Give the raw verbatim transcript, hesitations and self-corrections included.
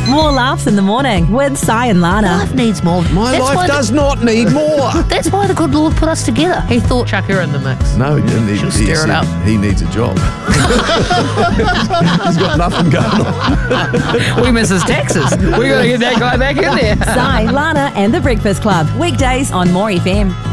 More laughs in the morning with Si and Lana. Life needs more. My That's why life the- does not need more. That's why the good Lord put us together. He thought, chuck her in the mix. No, he didn't. He, She'll he stir it said up. he needs a job. He's got nothing going on. We miss his taxes. We got to get that guy back in there. Si, Lana and the Breakfast Club. Weekdays on More F M.